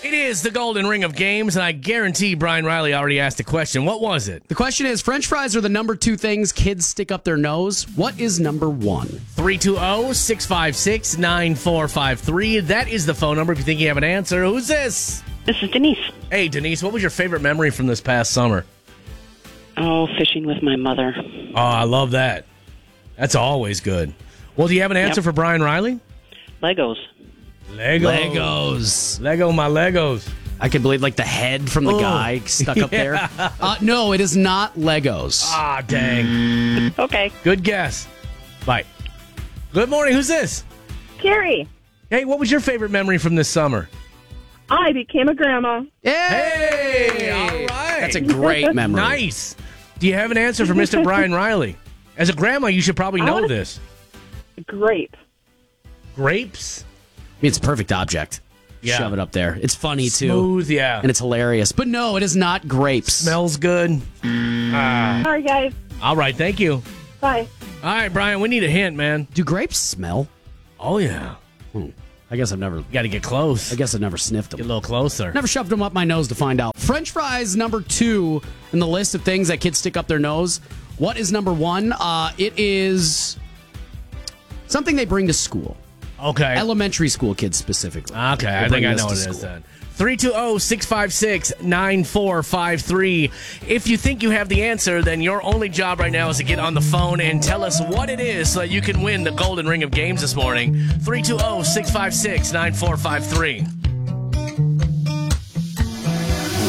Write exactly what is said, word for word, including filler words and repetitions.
It is the Golden Ring of Games, and I guarantee Brian Riley already asked a question. What was it? The question is, French fries are the number two things kids stick up their nose. What is number one? three two zero, six five six, nine four five three. That is the phone number if you think you have an answer. Who's this? This is Denise. Hey, Denise, what was your favorite memory from this past summer? Oh, fishing with my mother. Oh, I love that. That's always good. Well, do you have an answer Yep. for Brian Riley? Legos. Lego. Legos. Lego, my Legos. I can believe like the head from the Oh. guy stuck up there. Uh, no, it is not Legos. Ah, dang. Okay. Good guess. Bye. Good morning. Who's this? Carrie, Hey, what was your favorite memory from this summer? I became a grandma. Hey, all right. That's a great memory. Nice. Do you have an answer for Mister Brian Riley? As a grandma, you should probably I know wanna- this. Grape. Grapes? I mean, it's a perfect object. Yeah. Shove it up there. It's funny, too. Smooth, yeah. And it's hilarious. But no, it is not grapes. Smells good. Ah. Sorry, guys. All right, thank you. Bye. All right, Brian, we need a hint, man. Do grapes smell? Oh, yeah. Hmm. I guess I've never. You got to get close. I guess I've never sniffed Get a them. little closer. Never shoved them up my nose to find out. French fries number two in the list of things that kids stick up their nose. What is number one? Uh, it is something they bring to school. Okay. Elementary school kids specifically. Okay, They I bring think I this know to what it is school. then. three two zero, six five six, nine four five three. If you think you have the answer, then your only job right now is to get on the phone and tell us what it is so that you can win the Golden Ring of Games this morning. three two zero, six five six, nine four five three.